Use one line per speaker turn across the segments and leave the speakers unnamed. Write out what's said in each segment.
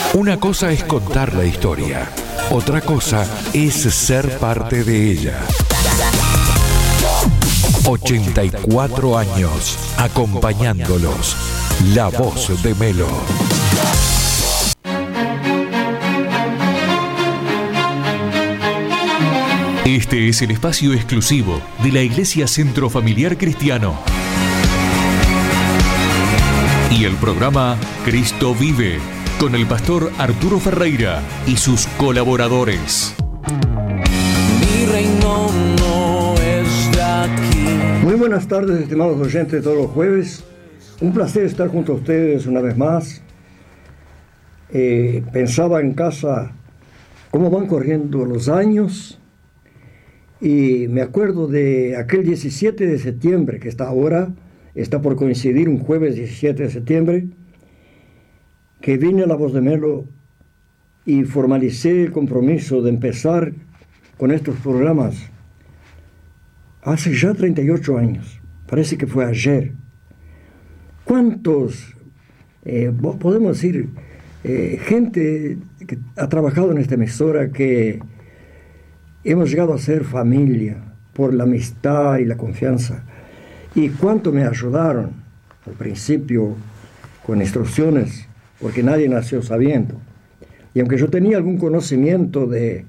Una cosa es contar la historia, otra cosa es ser parte de ella. 84 años acompañándolos. La voz de Melo. Este es el espacio exclusivo de la Iglesia Centro Familiar Cristiano. Y el programa Cristo Vive, con el pastor Arturo Ferreira y sus colaboradores.
Mi reino no está aquí.
Muy buenas tardes, estimados oyentes de todos los jueves. Un placer estar junto a ustedes una vez más. Pensaba en casa cómo van corriendo los años y me acuerdo de aquel 17 de septiembre que está por coincidir un jueves 17 de septiembre, que vine a La Voz de Melo y formalicé el compromiso de empezar con estos programas hace ya 38 años. Parece que fue ayer. ¿Cuántos, podemos decir, gente que ha trabajado en esta emisora, que hemos llegado a ser familia por la amistad y la confianza? Y cuánto me ayudaron al principio con instrucciones, porque nadie nació sabiendo. Y aunque yo tenía algún conocimiento de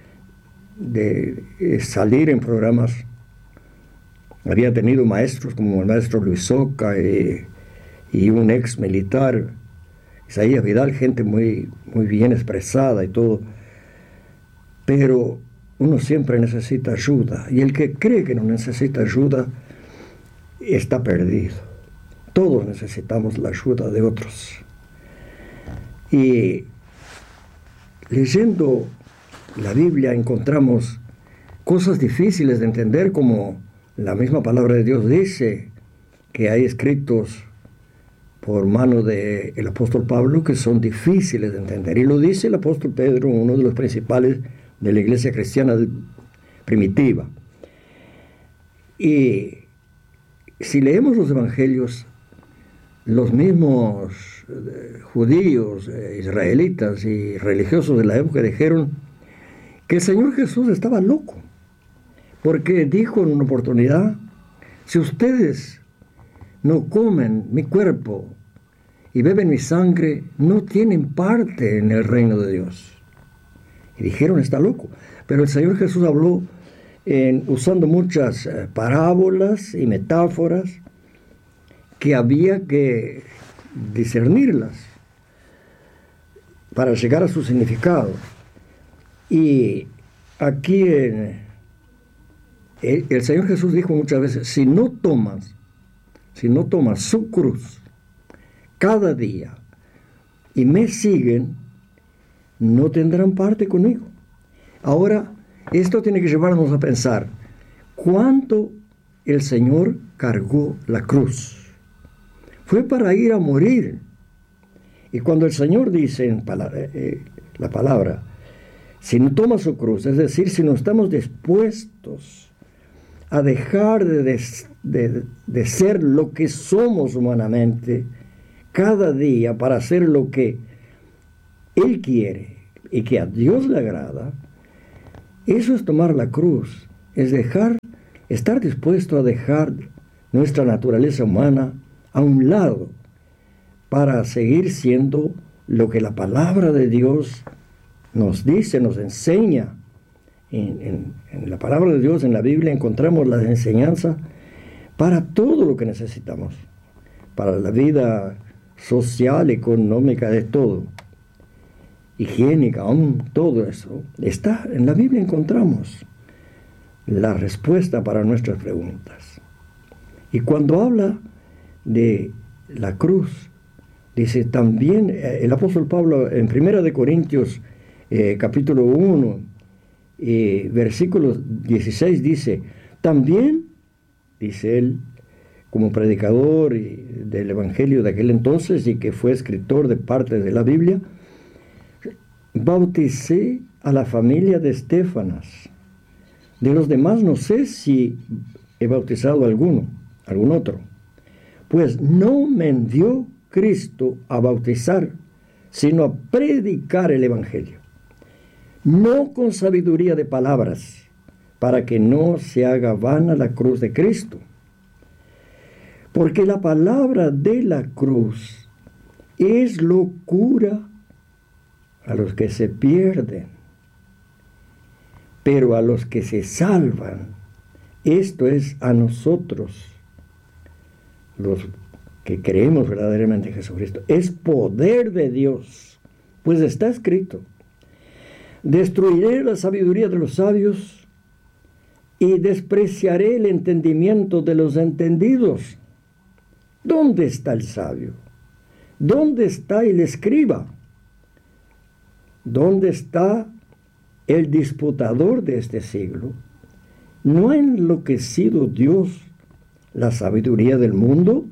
salir en programas, había tenido maestros como el maestro Luis Oca y un ex militar, Isaías Vidal, gente muy, muy bien expresada y todo. Pero uno siempre necesita ayuda, y el que cree que no necesita ayuda está perdido. Todos necesitamos la ayuda de otros. Y leyendo la Biblia encontramos cosas difíciles de entender, como la misma palabra de Dios dice que hay escritos por mano del apóstol Pablo que son difíciles de entender. Y lo dice el apóstol Pedro, uno de los principales de la iglesia cristiana primitiva. Y si leemos los evangelios, los mismos judíos, israelitas y religiosos de la época dijeron que el Señor Jesús estaba loco, porque dijo en una oportunidad: si ustedes no comen mi cuerpo y beben mi sangre, no tienen parte en el reino de Dios. Y dijeron: está loco. Pero el Señor Jesús habló usando muchas parábolas y metáforas que había que discernirlas para llegar a su significado. Y aquí el Señor Jesús dijo muchas veces: si no tomas su cruz cada día y me siguen, no tendrán parte conmigo. Ahora, esto tiene que llevarnos a pensar cuánto el Señor cargó la cruz. Fue para ir a morir. Y cuando el Señor dice en la palabra, si no toma su cruz, es decir, si no estamos dispuestos a dejar de ser lo que somos humanamente cada día para hacer lo que Él quiere y que a Dios le agrada, eso es tomar la cruz, es estar dispuesto a dejar nuestra naturaleza humana a un lado para seguir siendo lo que la palabra de Dios nos dice, nos enseña. En la palabra de Dios, en la Biblia, encontramos la enseñanza para todo lo que necesitamos, para la vida social, económica, de todo, higiénica, aún todo eso. Está en la Biblia, encontramos la respuesta para nuestras preguntas. Y cuando habla de la cruz, dice también el apóstol Pablo en 1 Corintios capítulo 1, versículo 16, dice: también, dice él, como predicador del evangelio de aquel entonces y que fue escritor de partes de la Biblia, bauticé a la familia de Estéfanas. De los demás no sé si he bautizado a algún otro. Pues no me envió Cristo a bautizar, sino a predicar el Evangelio, no con sabiduría de palabras, para que no se haga vana la cruz de Cristo. Porque la palabra de la cruz es locura a los que se pierden, pero a los que se salvan, esto es a nosotros, los que creemos verdaderamente en Jesucristo, es poder de Dios, pues está escrito: destruiré la sabiduría de los sabios y despreciaré el entendimiento de los entendidos. ¿Dónde está el sabio? ¿Dónde está el escriba? ¿Dónde está el disputador de este siglo? ¿No ha enloquecido Dios la sabiduría del mundo?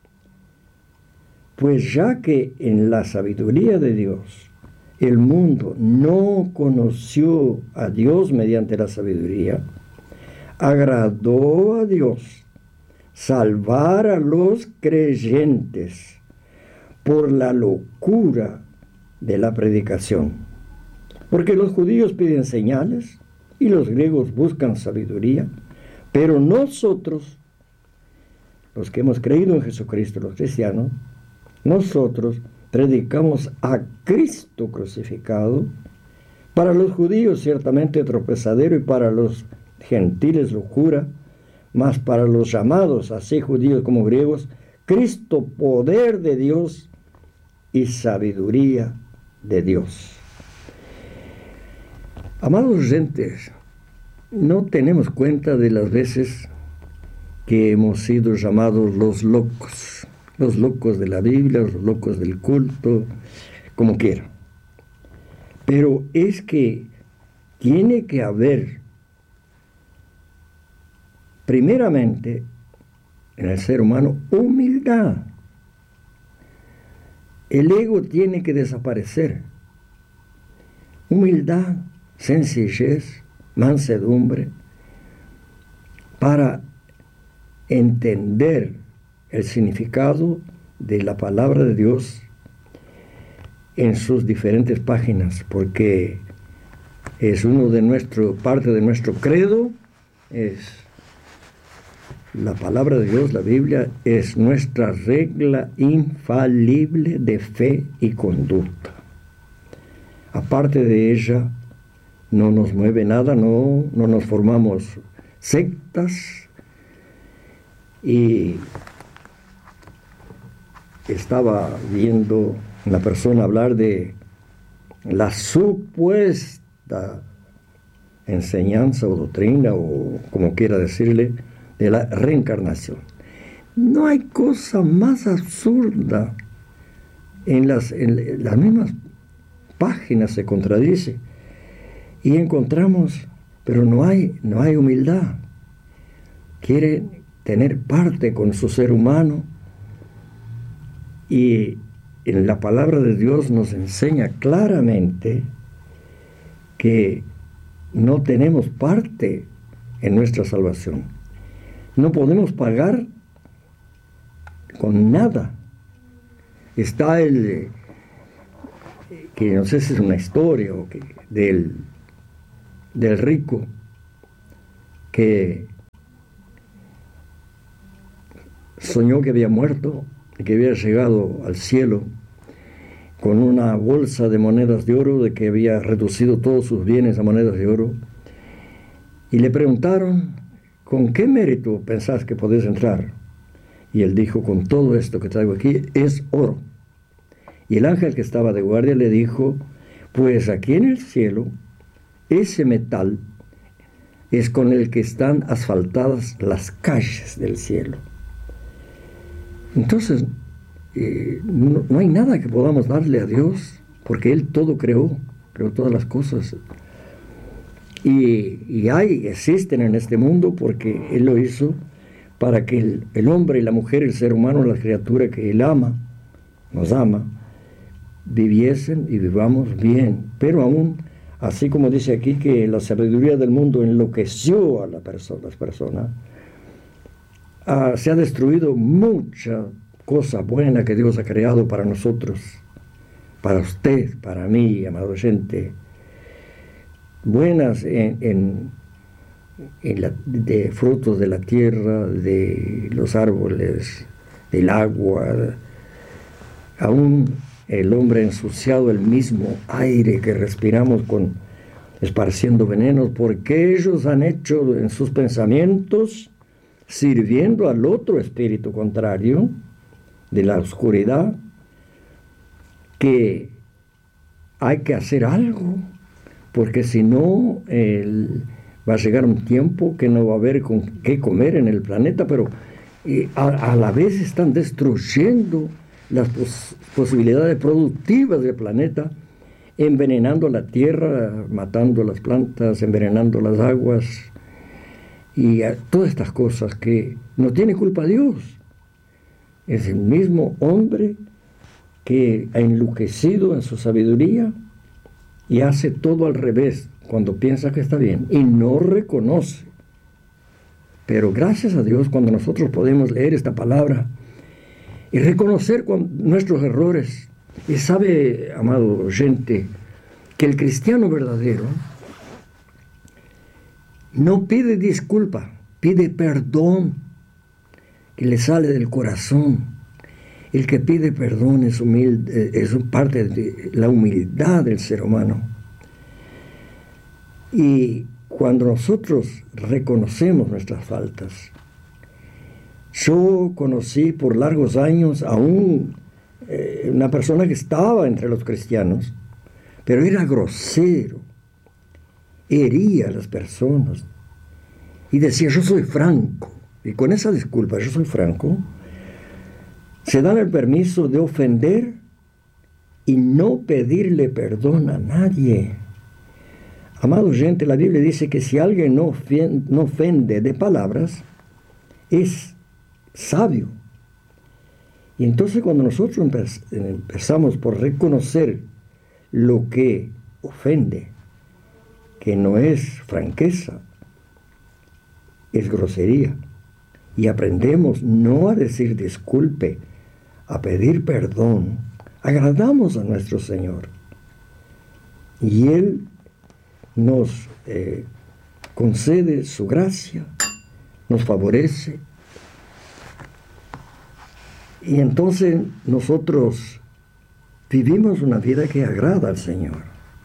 Pues ya que en la sabiduría de Dios el mundo no conoció a Dios mediante la sabiduría, agradó a Dios salvar a los creyentes por la locura de la predicación. Porque los judíos piden señales y los griegos buscan sabiduría, pero nosotros, los que hemos creído en Jesucristo, los cristianos, nosotros predicamos a Cristo crucificado, para los judíos ciertamente tropezadero y para los gentiles locura, mas para los llamados, así judíos como griegos, Cristo poder de Dios y sabiduría de Dios. Amados oyentes, no tenemos cuenta de las veces que hemos sido llamados los locos de la Biblia, los locos del culto, como quiera. Pero es que tiene que haber, primeramente, en el ser humano, humildad. El ego tiene que desaparecer. Humildad, sencillez, mansedumbre, para entender el significado de la palabra de Dios en sus diferentes páginas, porque es parte de nuestro credo, es la palabra de Dios, la Biblia, es nuestra regla infalible de fe y conducta. Aparte de ella, no nos mueve nada, no nos formamos sectas. Y estaba viendo una persona hablar de la supuesta enseñanza o doctrina, o como quiera decirle, de la reencarnación. No hay cosa más absurda. En las mismas páginas se contradice y encontramos, pero no hay humildad. Quiere tener parte con su ser humano, y en la palabra de Dios nos enseña claramente que no tenemos parte en nuestra salvación. No podemos pagar con nada. Está que no sé si es una historia o del rico que soñó que había muerto y que había llegado al cielo con una bolsa de monedas de oro, de que había reducido todos sus bienes a monedas de oro, y le preguntaron: ¿con qué mérito pensás que podés entrar? Y él dijo: con todo esto que traigo aquí es oro. Y el ángel que estaba de guardia le dijo: pues aquí en el cielo, ese metal es con el que están asfaltadas las calles del cielo. Entonces, no hay nada que podamos darle a Dios, porque Él todo creó todas las cosas. Y existen en este mundo porque Él lo hizo para que el hombre y la mujer, el ser humano, la criatura que Él nos ama, viviesen y vivamos bien. Pero aún, así como dice aquí que la sabiduría del mundo enloqueció a las personas, se ha destruido mucha cosa buena que Dios ha creado para nosotros, para usted, para mí, amado oyente, buenas de frutos de la tierra, de los árboles, del agua, aún el hombre ensuciado, el mismo aire que respiramos esparciendo venenos, porque ellos han hecho en sus pensamientos, sirviendo al otro espíritu contrario de la oscuridad, que hay que hacer algo, porque si no va a llegar un tiempo que no va a haber con qué comer en el planeta, pero a la vez están destruyendo las posibilidades productivas del planeta, envenenando la tierra, matando las plantas, envenenando las aguas, y todas estas cosas que no tiene culpa Dios. Es el mismo hombre que ha enloquecido en su sabiduría y hace todo al revés cuando piensa que está bien y no reconoce. Pero gracias a Dios, cuando nosotros podemos leer esta palabra y reconocer nuestros errores, y sabe, amado oyente, que el cristiano verdadero no pide disculpa, pide perdón que le sale del corazón. El que pide perdón es humilde, es parte de la humildad del ser humano. Y cuando nosotros reconocemos nuestras faltas, yo conocí por largos años a una persona que estaba entre los cristianos, pero era grosero, hería a las personas y decía: yo soy franco, y con esa disculpa, yo soy franco, se dan el permiso de ofender y no pedirle perdón a nadie. Amado oyente, la Biblia dice que si alguien no ofende de palabras, es sabio. Y entonces cuando nosotros empezamos por reconocer lo que ofende, que no es franqueza, es grosería, y aprendemos no a decir disculpe, a pedir perdón, agradamos a nuestro Señor. Y Él nos concede su gracia, nos favorece. Y entonces nosotros vivimos una vida que agrada al Señor.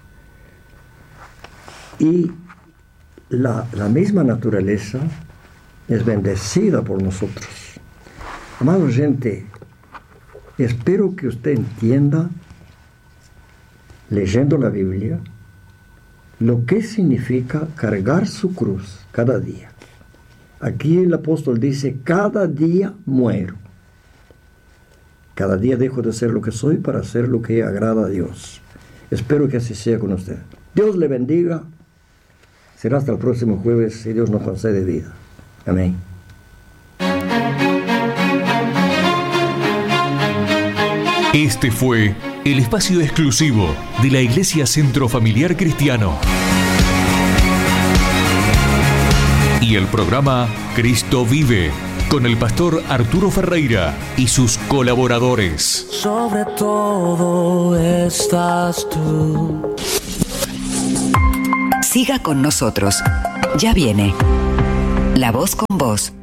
Y la misma naturaleza es bendecida por nosotros. Amado oyente, espero que usted entienda, leyendo la Biblia, lo que significa cargar su cruz cada día. Aquí el apóstol dice: cada día muero. Cada día dejo de ser lo que soy para hacer lo que agrada a Dios. Espero que así sea con usted. Dios le bendiga. Será hasta el próximo jueves, si Dios nos concede vida. Amén.
Este fue el espacio exclusivo de la Iglesia Centro Familiar Cristiano y el programa Cristo Vive, con el pastor Arturo Ferreira y sus colaboradores.
Sobre todo estás tú.
Siga con nosotros. Ya viene La Voz con Vos.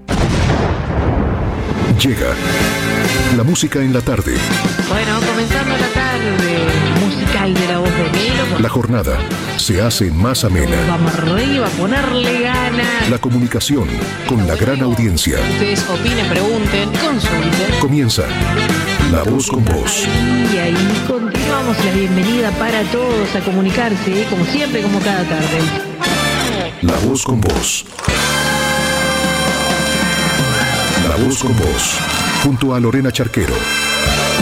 Llega la música en la tarde.
Bueno, comenzando la tarde musical de La Voz de Melo.
La jornada se hace más amena.
Vamos arriba, a ponerle ganas.
La comunicación con la gran audiencia.
Ustedes opinen, pregunten, consulten.
Comienza La Voz con Vos.
Y ahí continuamos la bienvenida para todos a comunicarse, como siempre, como cada tarde.
La Voz con Vos. La Voz con Vos. Junto a Lorena Charquero.